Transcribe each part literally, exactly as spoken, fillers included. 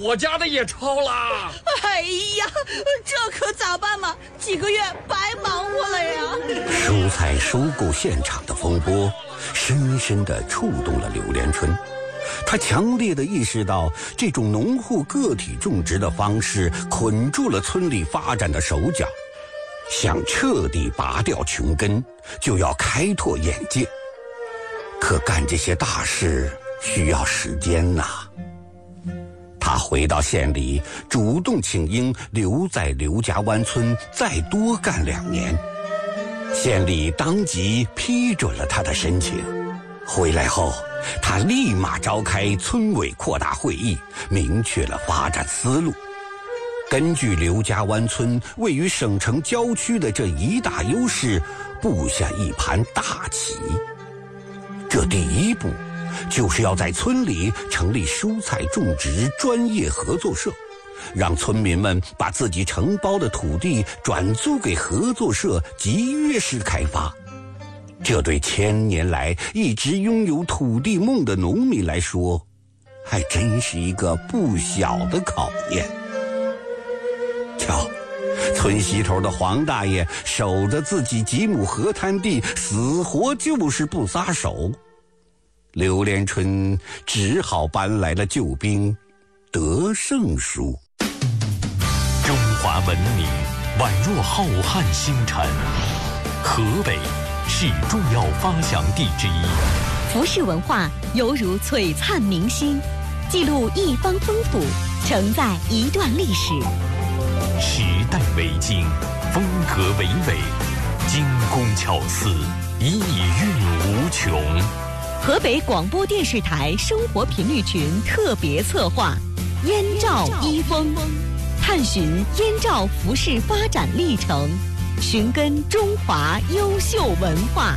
我家的也抄啦！ 哎呀，这可咋办嘛？几个月白忙活了呀！ 蔬菜收购现场的风波，深深地触动了刘连春。他强烈地意识到，这种农户个体种植的方式捆住了村里发展的手脚，想彻底拔掉穷根，就要开拓眼界。可干这些大事需要时间呐。他回到县里，主动请缨留在刘家湾村再多干两年。县里当即批准了他的申请。回来后，他立马召开村委扩大会议，明确了发展思路。根据刘家湾村位于省城郊区的这一大优势，布下一盘大棋。这第一步，就是要在村里成立蔬菜种植专业合作社，让村民们把自己承包的土地转租给合作社集约式开发。这对千年来一直拥有土地梦的农民来说，还真是一个不小的考验。瞧，村西头的黄大爷守着自己几亩河滩地，死活就是不撒手。刘连春只好搬来了救兵德胜书。 中华文明宛若浩瀚星辰，河北是重要发祥地之一。 服饰文化犹如璀璨明星，记录一方风土，承载一段历史。 时代为经，风格为纬，精工巧思，意蕴无穷。 河北广播电视台生活频率群特别策划《燕赵衣风》，探寻燕赵服饰发展历程，寻根中华优秀文化。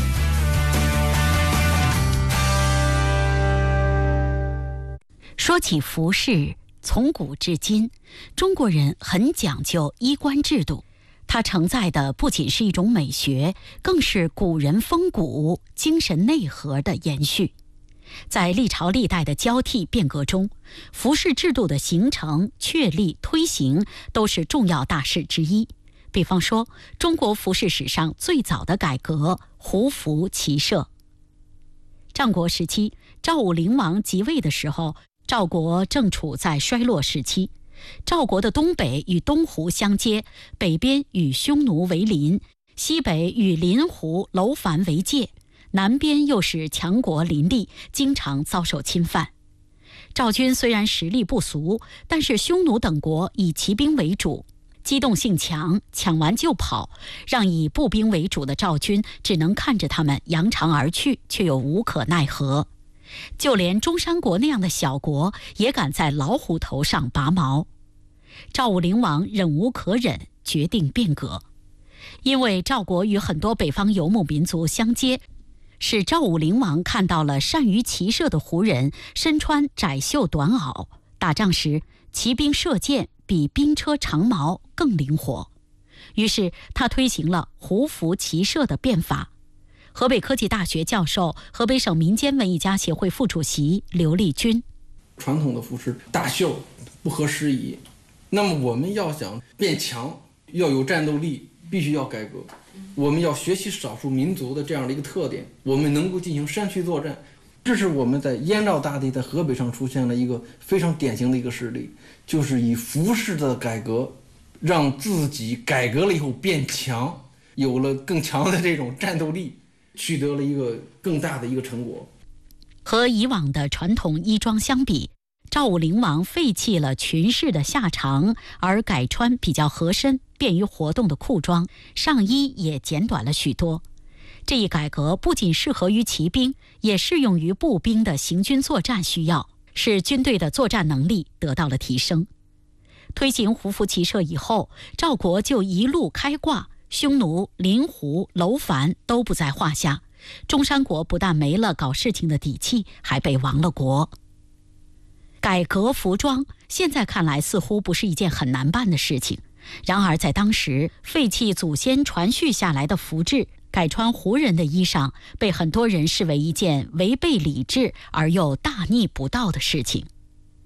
说起服饰，从古至今，中国人很讲究衣冠制度。它承载的不仅是一种美学，更是古人风骨、精神内核的延续。在历朝历代的交替变革中，服饰制度的形成、确立、推行都是重要大事之一。比方说，中国服饰史上最早的改革——胡服骑射。战国时期，赵武灵王即位的时候，赵国正处在衰落时期。赵国的东北与东胡相接，北边与匈奴为邻，西北与临胡、楼烦为界，南边又是强国林立，经常遭受侵犯。赵军虽然实力不俗，但是匈奴等国以骑兵为主，机动性强，抢完就跑，让以步兵为主的赵军只能看着他们扬长而去，却又无可奈何。就连中山国那样的小国也敢在老虎头上拔毛。赵武灵王忍无可忍，决定变革。因为赵国与很多北方游牧民族相接，使赵武灵王看到了善于骑射的胡人身穿窄袖短袄，打仗时骑兵射箭比兵车长矛更灵活。于是他推行了胡服骑射的变法。河北科技大学教授、河北省民间文艺家协会副主席刘立军： 传统的服饰大袖不合时宜，那么我们要想变强，要有战斗力，必须要改革。我们要学习少数民族的这样的一个特点，我们能够进行山区作战。这是我们在燕赵大地在河北省出现了一个非常典型的一个事例，就是以服饰的改革，让自己改革了以后变强，有了更强的这种战斗力，取得了一个更大的一个成果。 和以往的传统衣装相比，赵武灵王废弃了裙式的下长，而改穿比较合身、便于活动的裤装，上衣也减短了许多。这一改革不仅适合于骑兵，也适用于步兵的行军作战需要，使军队的作战能力得到了提升。推行胡服骑射以后，赵国就一路开挂，匈奴、临胡、楼烦都不在话下。中山国不但没了搞事情的底气，还被亡了国。改革服装，现在看来似乎不是一件很难办的事情。然而在当时，废弃祖先传续下来的服制，改穿胡人的衣裳，被很多人视为一件违背礼制而又大逆不道的事情。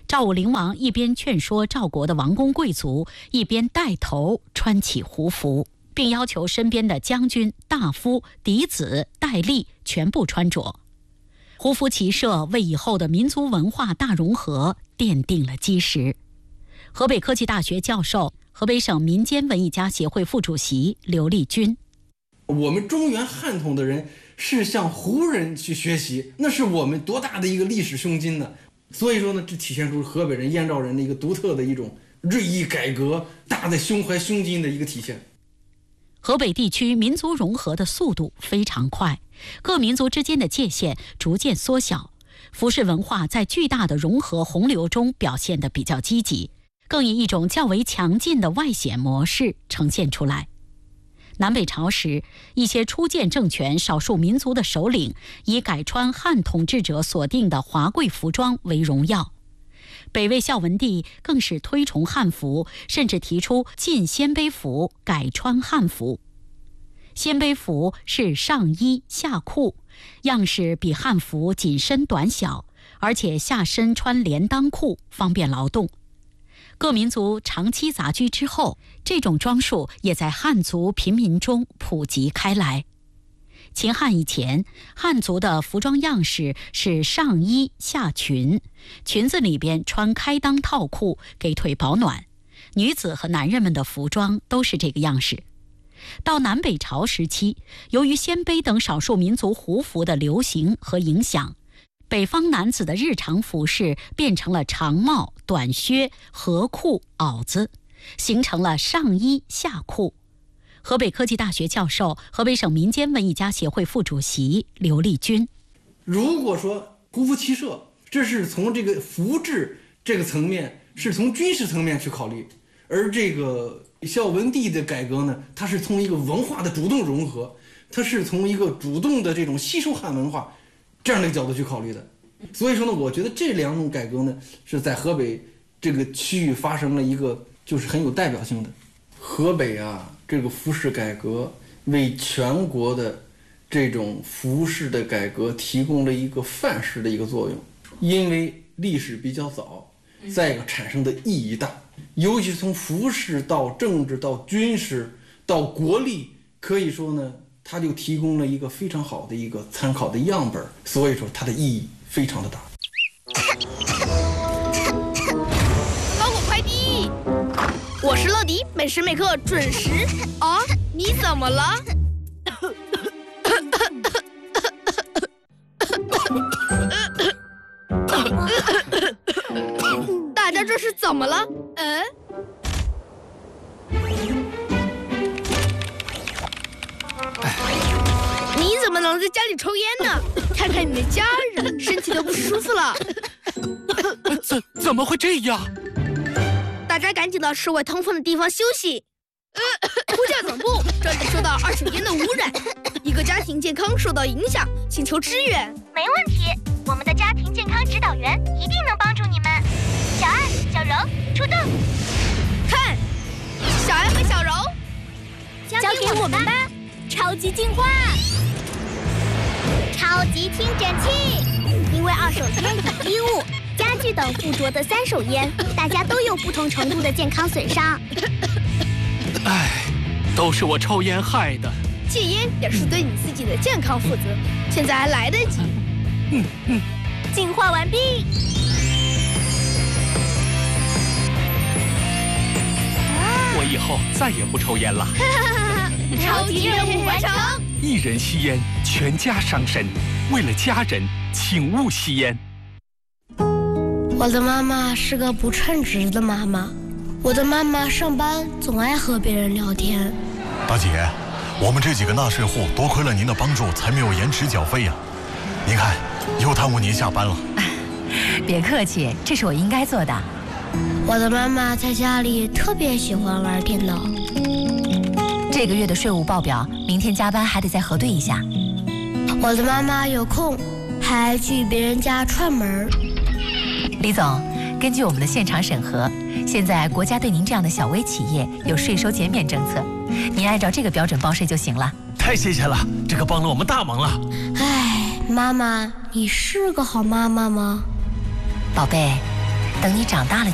赵武灵王一边劝说赵国的王公贵族，一边带头穿起胡服，并要求身边的将军、大夫、嫡子、戴笠全部穿着。胡服骑射为以后的民族文化大融合奠定了基石。河北科技大学教授、河北省民间文艺家协会副主席刘立军： 我们中原汉统的人是向胡人去学习，那是我们多大的一个历史胸襟呢？所以说呢，这体现出河北人、燕赵人的一个独特的一种锐意改革、大的胸怀胸襟的一个体现。 河北地区民族融合的速度非常快，各民族之间的界限逐渐缩小，服饰文化在巨大的融合洪流中表现得比较积极，更以一种较为强劲的外显模式呈现出来。南北朝时，一些初建政权少数民族的首领以改穿汉统治者所定的华贵服装为荣耀。北魏孝文帝更是推崇汉服，甚至提出禁鲜卑服，改穿汉服。鲜卑服是上衣下裤，样式比汉服紧身短小，而且下身穿连裆裤，方便劳动。各民族长期杂居之后，这种装束也在汉族平民中普及开来。秦汉以前，汉族的服装样式是上衣下裙，裙子里边穿开裆套裤，给腿保暖。女子和男人们的服装都是这个样式。到南北朝时期，由于鲜卑等少数民族胡服的流行和影响，北方男子的日常服饰变成了长帽、短靴、合裤、袄子，形成了上衣下裤。河北科技大学教授、河北省民间文艺家协会副主席刘立军： 如果说胡服骑射，这是从这个服制这个层面，是从军事层面去考虑，而这个孝文帝的改革呢，它是从一个文化的主动融合，它是从一个主动的这种吸收汉文化这样的一个角度去考虑的。所以说呢，我觉得这两种改革呢，是在河北这个区域发生了一个就是很有代表性的。河北啊，这个服饰改革为全国的这种服饰的改革提供了一个范式的一个作用，因为历史比较早，再一个产生的意义大，尤其从服饰到政治到军事到国力，可以说呢，它就提供了一个非常好的一个参考的样本，所以说它的意义非常的大。 包裹快递，我是乐迪，每时每刻准时。啊，你怎么了？大家这是怎么了？嗯？你怎么能在家里抽烟呢？看看你的家人，身体都不舒服了。 怎怎么会这样？ 大家赶紧到室外通风的地方休息。呼叫总部，这里受到二手烟的污染，一个家庭健康受到影响，请求支援。 没问题，我们的家庭健康指导员一定能帮助你们。小爱、小柔出动。 看，小爱和小柔， 交给我们吧。超级净化，超级听诊器。因为二手烟与衣物、家具等附着的三手烟，大家都有不同程度的健康损伤。 唉，都是我抽烟害的。 戒烟也是对你自己的健康负责，现在还来得及。 嗯嗯。 净化完毕。 我以后再也不抽烟了。 超级任务完成！ 一人吸烟，全家伤身。为了家人，请勿吸烟。 我的妈妈是个不称职的妈妈。我的妈妈上班总爱和别人聊天。 大姐，我们这几个纳税户多亏了您的帮助，才没有延迟缴费呀。您看，又耽误您下班了。 别客气，这是我应该做的。 我的妈妈在家里特别喜欢玩电脑。 这个月的税务报表，明天加班还得再核对一下。 我的妈妈有空还去别人家串门。 李总，根据我们的现场审核，现在国家对您这样的小微企业有税收减免政策，您按照这个标准报税就行了。 太谢谢了，这可帮了我们大忙了。 唉，妈妈，你是个好妈妈吗？ 宝贝， 等你长大了就